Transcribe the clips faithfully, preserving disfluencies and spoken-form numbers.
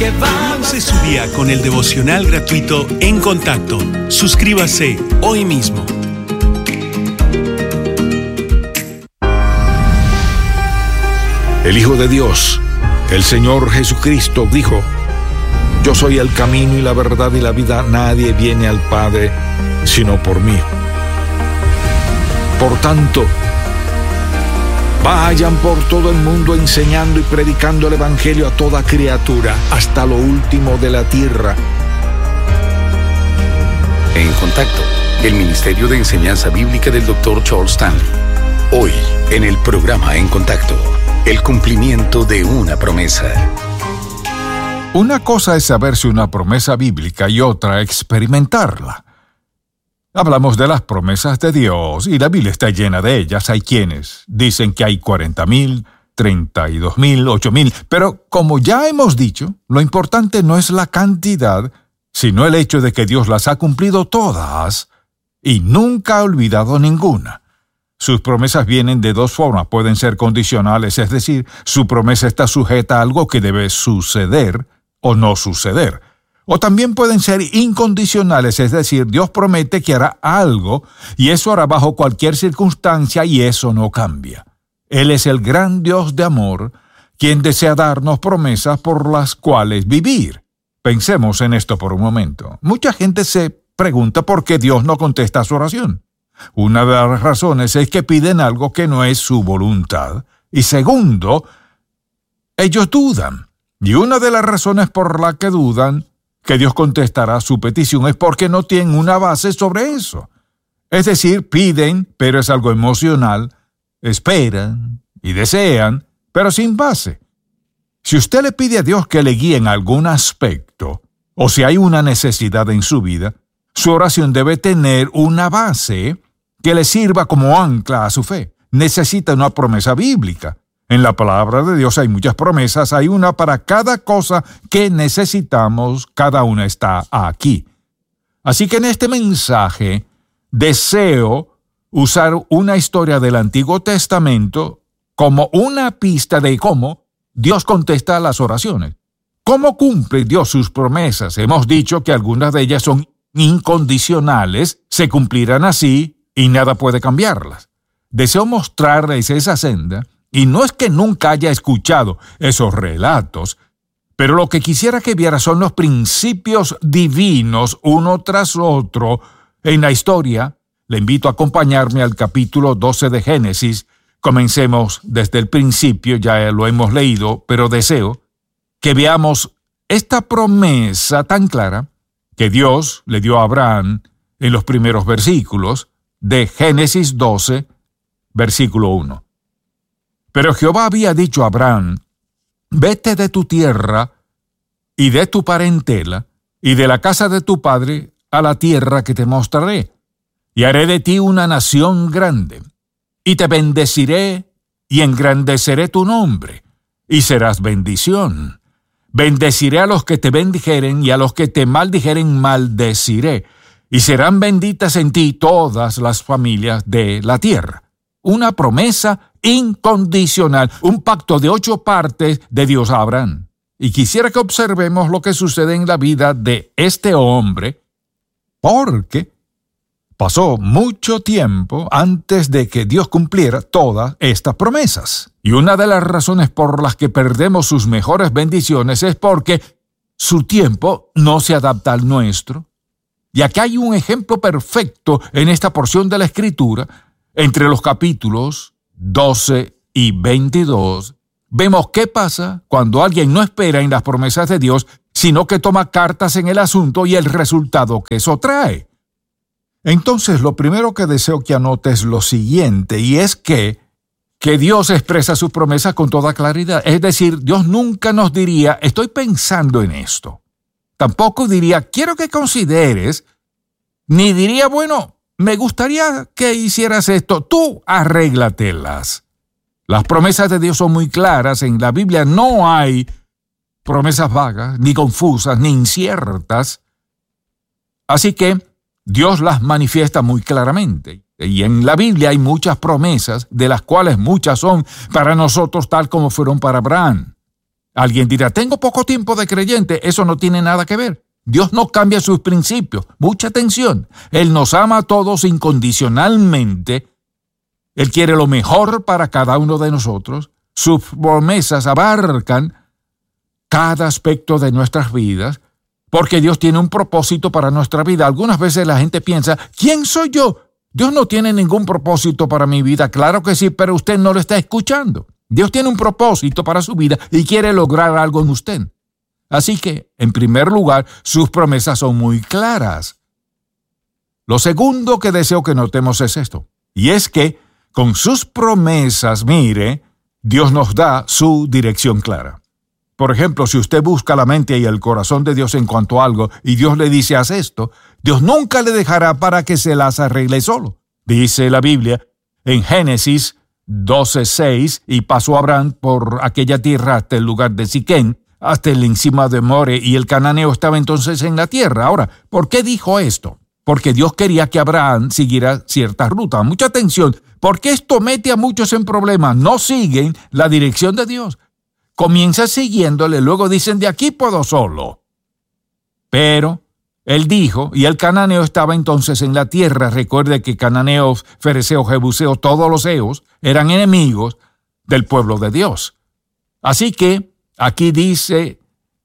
Comience su día con el devocional gratuito En Contacto. Suscríbase hoy mismo. El Hijo de Dios, el Señor Jesucristo, dijo: Yo soy el camino y la verdad y la vida. Nadie viene al Padre sino por mí. Por tanto, vayan por todo el mundo enseñando y predicando el Evangelio a toda criatura, hasta lo último de la tierra. En Contacto, el Ministerio de Enseñanza Bíblica del doctor Charles Stanley. Hoy, en el programa En Contacto, el cumplimiento de una promesa. Una cosa es saberse una promesa bíblica y otra experimentarla. Hablamos de las promesas de Dios y la Biblia está llena de ellas. Hay quienes dicen que hay cuarenta mil, treinta y dos mil, ocho mil, pero como ya hemos dicho, lo importante no es la cantidad, sino el hecho de que Dios las ha cumplido todas y nunca ha olvidado ninguna. Sus promesas vienen de dos formas. Pueden ser condicionales, es decir, su promesa está sujeta a algo que debe suceder o no suceder. O también pueden ser incondicionales, es decir, Dios promete que hará algo y eso hará bajo cualquier circunstancia y eso no cambia. Él es el gran Dios de amor, quien desea darnos promesas por las cuales vivir. Pensemos en esto por un momento. Mucha gente se pregunta por qué Dios no contesta su oración. Una de las razones es que piden algo que no es su voluntad. Y segundo, ellos dudan. Y una de las razones por la que dudan que Dios contestará su petición es porque no tienen una base sobre eso. Es decir, piden, pero es algo emocional, esperan y desean, pero sin base. Si usted le pide a Dios que le guíe en algún aspecto, o si hay una necesidad en su vida, su oración debe tener una base que le sirva como ancla a su fe. Necesita una promesa bíblica. En la palabra de Dios hay muchas promesas, hay una para cada cosa que necesitamos, cada una está aquí. Así que en este mensaje deseo usar una historia del Antiguo Testamento como una pista de cómo Dios contesta las oraciones. ¿Cómo cumple Dios sus promesas? Hemos dicho que algunas de ellas son incondicionales, se cumplirán así y nada puede cambiarlas. Deseo mostrarles esa senda. Y no es que nunca haya escuchado esos relatos, pero lo que quisiera que viera son los principios divinos uno tras otro en la historia. Le invito a acompañarme al capítulo doce de Génesis. Comencemos desde el principio, ya lo hemos leído, pero deseo que veamos esta promesa tan clara que Dios le dio a Abraham en los primeros versículos de Génesis doce, versículo uno. Pero Jehová había dicho a Abraham: vete de tu tierra y de tu parentela y de la casa de tu padre a la tierra que te mostraré, y haré de ti una nación grande, y te bendeciré y engrandeceré tu nombre, y serás bendición. Bendeciré a los que te bendijeren y a los que te maldijeren maldeciré, y serán benditas en ti todas las familias de la tierra. Una promesa incondicional, un pacto de ocho partes de Dios a Abraham. Y quisiera que observemos lo que sucede en la vida de este hombre, porque pasó mucho tiempo antes de que Dios cumpliera todas estas promesas. Y una de las razones por las que perdemos sus mejores bendiciones es porque su tiempo no se adapta al nuestro. Y aquí hay un ejemplo perfecto en esta porción de la Escritura. Entre los capítulos doce y veintidós, vemos qué pasa cuando alguien no espera en las promesas de Dios, sino que toma cartas en el asunto y el resultado que eso trae. Entonces, lo primero que deseo que anotes es lo siguiente, y es que, que Dios expresa sus promesas con toda claridad. Es decir, Dios nunca nos diría, estoy pensando en esto. Tampoco diría, quiero que consideres, ni diría, bueno, me gustaría que hicieras esto, tú arréglatelas. Las promesas de Dios son muy claras. En la Biblia no hay promesas vagas, ni confusas, ni inciertas. Así que Dios las manifiesta muy claramente. Y en la Biblia hay muchas promesas, de las cuales muchas son para nosotros tal como fueron para Abraham. Alguien dirá, tengo poco tiempo de creyente. Eso no tiene nada que ver. Dios no cambia sus principios. Mucha atención. Él nos ama a todos incondicionalmente. Él quiere lo mejor para cada uno de nosotros. Sus promesas abarcan cada aspecto de nuestras vidas, porque Dios tiene un propósito para nuestra vida. Algunas veces la gente piensa, ¿quién soy yo? Dios no tiene ningún propósito para mi vida. Claro que sí, pero usted no lo está escuchando. Dios tiene un propósito para su vida y quiere lograr algo en usted. Así que, en primer lugar, sus promesas son muy claras. Lo segundo que deseo que notemos es esto, y es que con sus promesas, mire, Dios nos da su dirección clara. Por ejemplo, si usted busca la mente y el corazón de Dios en cuanto a algo y Dios le dice haz esto, Dios nunca le dejará para que se las arregle solo. Dice la Biblia en Génesis doce seis, y pasó Abraham por aquella tierra hasta el lugar de Siquén, hasta el encima de More, y el cananeo estaba entonces en la tierra. Ahora, ¿por qué dijo esto? Porque Dios quería que Abraham siguiera cierta ruta. Mucha atención, porque esto mete a muchos en problemas. No siguen la dirección de Dios. Comienza siguiéndole, luego dicen, de aquí puedo solo. Pero él dijo, y el cananeo estaba entonces en la tierra. Recuerde que cananeos, fereceos, jebuseos, todos los eos eran enemigos del pueblo de Dios. Así que aquí dice,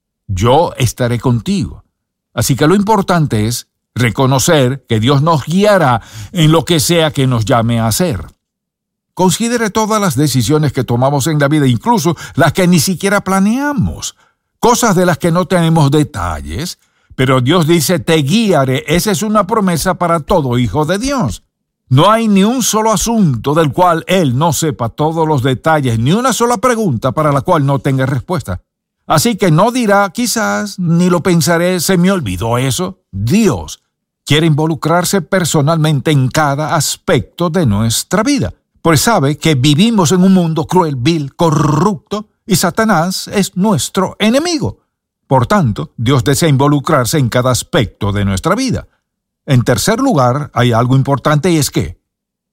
yo estaré contigo. Así que lo importante es reconocer que Dios nos guiará en lo que sea que nos llame a hacer. Considere todas las decisiones que tomamos en la vida, incluso las que ni siquiera planeamos, cosas de las que no tenemos detalles, pero Dios dice, te guiaré. Esa es una promesa para todo hijo de Dios. No hay ni un solo asunto del cual Él no sepa todos los detalles, ni una sola pregunta para la cual no tenga respuesta. Así que no dirá, quizás, ni lo pensaré, se me olvidó eso. Dios quiere involucrarse personalmente en cada aspecto de nuestra vida, pues sabe que vivimos en un mundo cruel, vil, corrupto, y Satanás es nuestro enemigo. Por tanto, Dios desea involucrarse en cada aspecto de nuestra vida. En tercer lugar, hay algo importante, y es que,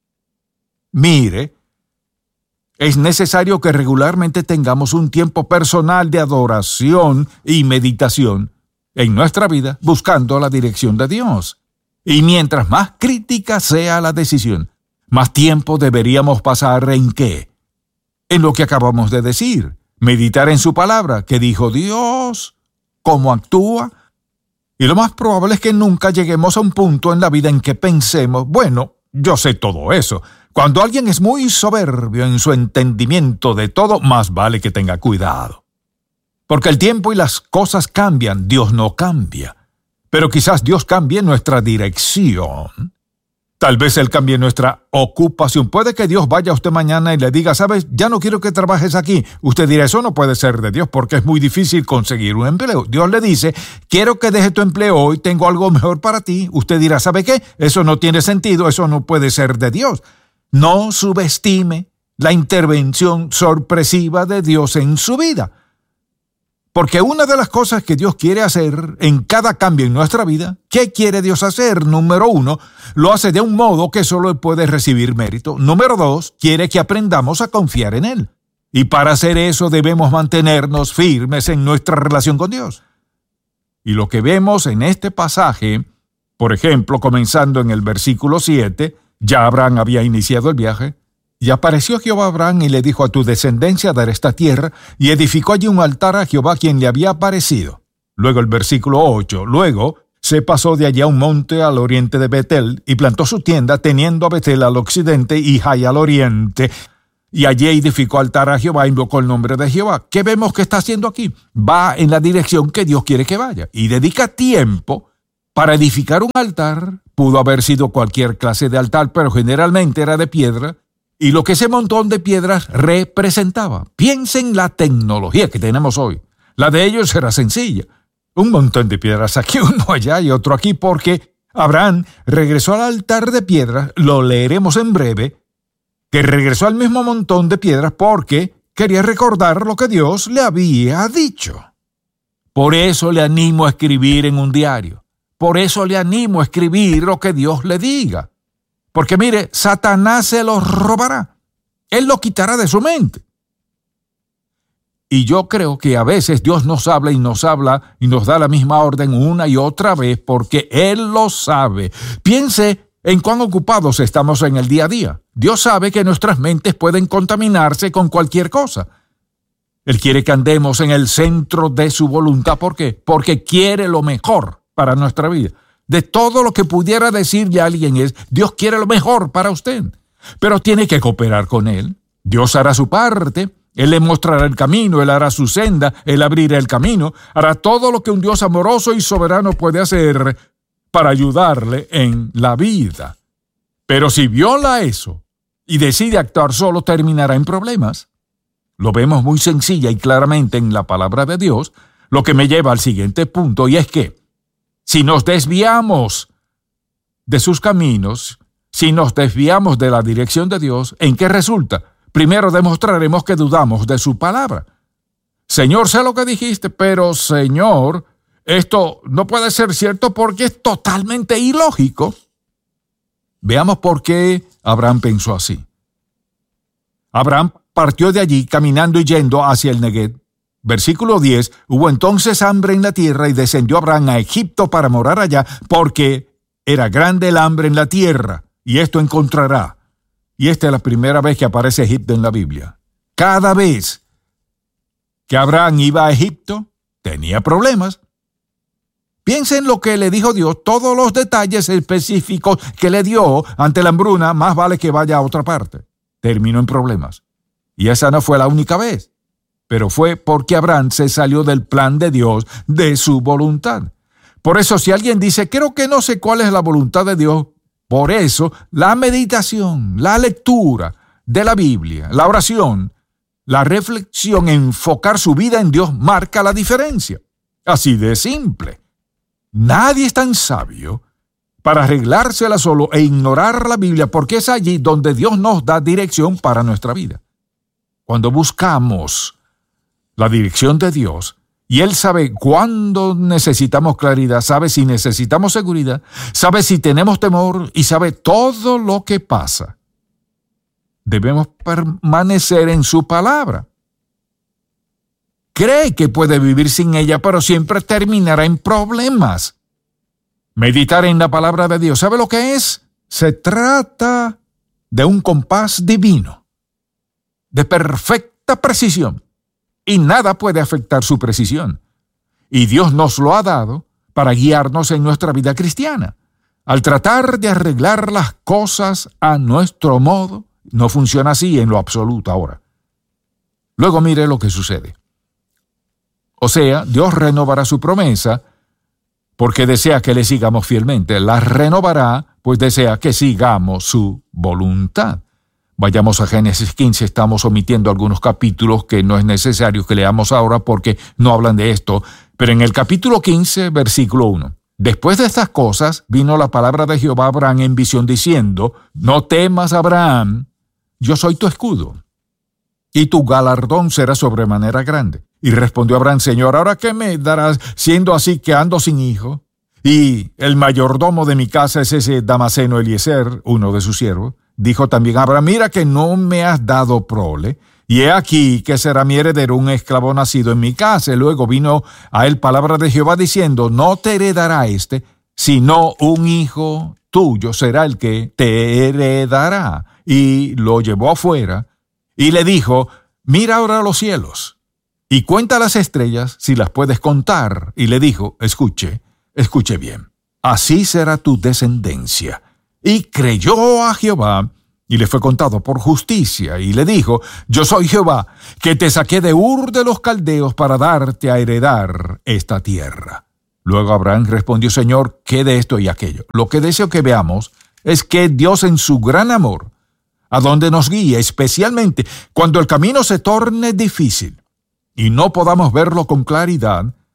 mire, es necesario que regularmente tengamos un tiempo personal de adoración y meditación en nuestra vida, buscando la dirección de Dios. Y mientras más crítica sea la decisión, más tiempo deberíamos pasar en ¿qué? En lo que acabamos de decir. Meditar en su palabra, que dijo Dios, cómo actúa. Y lo más probable es que nunca lleguemos a un punto en la vida en que pensemos, bueno, yo sé todo eso. Cuando alguien es muy soberbio en su entendimiento de todo, más vale que tenga cuidado. Porque el tiempo y las cosas cambian, Dios no cambia. Pero quizás Dios cambie nuestra dirección. Tal vez Él cambie nuestra ocupación. Puede que Dios vaya a usted mañana y le diga, ¿sabes? Ya no quiero que trabajes aquí. Usted dirá, eso no puede ser de Dios porque es muy difícil conseguir un empleo. Dios le dice, quiero que deje tu empleo hoy, tengo algo mejor para ti. Usted dirá, ¿sabe qué? Eso no tiene sentido, eso no puede ser de Dios. No subestime la intervención sorpresiva de Dios en su vida. Porque una de las cosas que Dios quiere hacer en cada cambio en nuestra vida, ¿qué quiere Dios hacer? Número uno, lo hace de un modo que solo Él puede recibir mérito. Número dos, quiere que aprendamos a confiar en Él. Y para hacer eso debemos mantenernos firmes en nuestra relación con Dios. Y lo que vemos en este pasaje, por ejemplo, comenzando en el versículo siete, ya Abraham había iniciado el viaje. Y apareció Jehová a Abraham y le dijo, a tu descendencia daré esta tierra, y edificó allí un altar a Jehová quien le había aparecido. Luego el versículo ocho, luego se pasó de allí a un monte al oriente de Betel, y plantó su tienda, teniendo a Betel al occidente y Jai al oriente. Y allí edificó altar a Jehová, invocó el nombre de Jehová. ¿Qué vemos que está haciendo aquí? Va en la dirección que Dios quiere que vaya, y dedica tiempo para edificar un altar. Pudo haber sido cualquier clase de altar, pero generalmente era de piedra, y lo que ese montón de piedras representaba. Piensen en la tecnología que tenemos hoy. La de ellos era sencilla. Un montón de piedras aquí, uno allá y otro aquí, porque Abraham regresó al altar de piedras, lo leeremos en breve, que regresó al mismo montón de piedras porque quería recordar lo que Dios le había dicho. Por eso le animo a escribir en un diario. Por eso le animo a escribir lo que Dios le diga. Porque mire, Satanás se lo robará. Él lo quitará de su mente. Y yo creo que a veces Dios nos habla y nos habla y nos da la misma orden una y otra vez porque Él lo sabe. Piense en cuán ocupados estamos en el día a día. Dios sabe que nuestras mentes pueden contaminarse con cualquier cosa. Él quiere que andemos en el centro de su voluntad. ¿Por qué? Porque quiere lo mejor para nuestra vida. De todo lo que pudiera decirle a alguien es, Dios quiere lo mejor para usted. Pero tiene que cooperar con Él. Dios hará su parte. Él le mostrará el camino, Él hará su senda, Él abrirá el camino, hará todo lo que un Dios amoroso y soberano puede hacer para ayudarle en la vida. Pero si viola eso y decide actuar solo, terminará en problemas. Lo vemos muy sencilla y claramente en la palabra de Dios, lo que me lleva al siguiente punto, y es que si nos desviamos de sus caminos, si nos desviamos de la dirección de Dios, ¿en qué resulta? Primero demostraremos que dudamos de su palabra. Señor, sé lo que dijiste, pero Señor, esto no puede ser cierto porque es totalmente ilógico. Veamos por qué Abraham pensó así. Abraham partió de allí caminando y yendo hacia el Neguev. Versículo diez, hubo entonces hambre en la tierra y descendió Abraham a Egipto para morar allá porque era grande el hambre en la tierra y esto encontrará. Y esta es la primera vez que aparece Egipto en la Biblia. Cada vez que Abraham iba a Egipto, tenía problemas. Piensen lo que le dijo Dios, todos los detalles específicos que le dio ante la hambruna, más vale que vaya a otra parte. Terminó en problemas. Y esa no fue la única vez, pero fue porque Abraham se salió del plan de Dios, de su voluntad. Por eso, si alguien dice, creo que no sé cuál es la voluntad de Dios, por eso, la meditación, la lectura de la Biblia, la oración, la reflexión, enfocar su vida en Dios marca la diferencia. Así de simple. Nadie es tan sabio para arreglársela solo e ignorar la Biblia porque es allí donde Dios nos da dirección para nuestra vida. Cuando buscamos la dirección de Dios, y Él sabe cuándo necesitamos claridad, sabe si necesitamos seguridad, sabe si tenemos temor y sabe todo lo que pasa. Debemos permanecer en su palabra. Cree que puede vivir sin ella, pero siempre terminará en problemas. Meditar en la palabra de Dios, ¿sabe lo que es? Se trata de un compás divino, de perfecta precisión. Y nada puede afectar su precisión. Y Dios nos lo ha dado para guiarnos en nuestra vida cristiana. Al tratar de arreglar las cosas a nuestro modo, no funciona así en lo absoluto ahora. Luego mire lo que sucede. O sea, Dios renovará su promesa porque desea que le sigamos fielmente. La renovará, pues desea que sigamos su voluntad. Vayamos a Génesis quince, estamos omitiendo algunos capítulos que no es necesario que leamos ahora porque no hablan de esto, pero en el capítulo quince, versículo uno. Después de estas cosas, vino la palabra de Jehová a Abraham en visión diciendo, no temas, Abraham, yo soy tu escudo, y tu galardón será sobremanera grande. Y respondió Abraham, Señor, ¿ahora qué me darás siendo así que ando sin hijo? Y el mayordomo de mi casa es ese Damaseno Eliezer, uno de sus siervos. Dijo también Abraham, mira que no me has dado prole, y he aquí que será mi heredero un esclavo nacido en mi casa. Y luego vino a él palabra de Jehová diciendo, no te heredará este, sino un hijo tuyo será el que te heredará. Y lo llevó afuera, y le dijo, mira ahora los cielos, y cuenta las estrellas si las puedes contar. Y le dijo, escuche, escuche bien, así será tu descendencia. Y creyó a Jehová, y le fue contado por justicia, y le dijo, yo soy Jehová, que te saqué de Ur de los Caldeos para darte a heredar esta tierra. Luego Abraham respondió, Señor, ¿qué de esto y aquello? Lo que deseo que veamos es que Dios en su gran amor, a donde nos guía, especialmente cuando el camino se torne difícil, y no podamos verlo con claridad,